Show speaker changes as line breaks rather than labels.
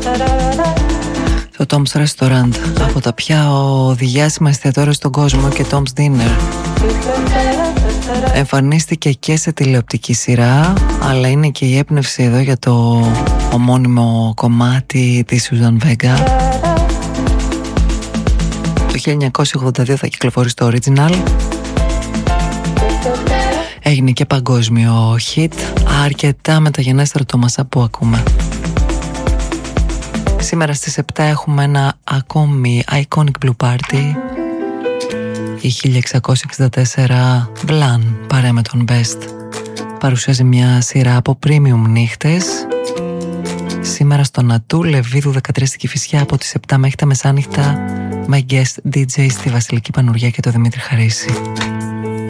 Το Tom's Restaurant, από τα πιο διάσημα εστιατόρια στον κόσμο, και Tom's Dinner. Εμφανίστηκε και σε τηλεοπτική σειρά, αλλά είναι και η έμπνευση εδώ για το ομώνυμο κομμάτι της Suzanne Vega. Το 1982 θα κυκλοφορήσει το original. Έγινε και παγκόσμιο hit, αρκετά μεταγενέστερο το μασά που ακούμε. Σήμερα στις 7 έχουμε ένα ακόμη iconic blue party. Η 1664 Blan παρέα με τον Best παρουσιάζει μια σειρά από premium νύχτες. Σήμερα στο Νατού Λεβίδου 13 στην Κηφισιά από τις 7 μέχρι τα μεσάνυχτα, με guest DJ στη Βασιλική Πανουριά και το Δημήτρη Χαρίση.